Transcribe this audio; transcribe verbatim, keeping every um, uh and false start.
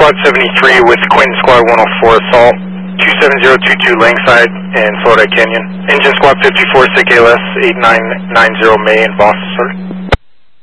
Squad seventy-three with Quentin Squad one oh four assault, two seven zero two two Langside in Florida Canyon. Engine Squad fifty-four, S I C A L S eight nine nine zero May in Boston, sir.